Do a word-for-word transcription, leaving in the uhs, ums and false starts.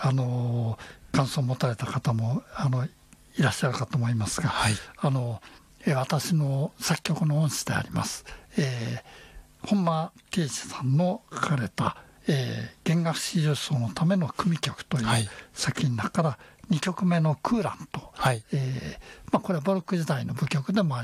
あの感想を持たれた方もあのいらっしゃるかと思いますが、はい、あの私の作曲の恩師であります、えー、本間圭司さんの書かれた、えー、弦楽四重奏のための組曲という作品の中からにきょくめのクーラント、はい、えーまあ、これはバロック時代の舞曲でもあります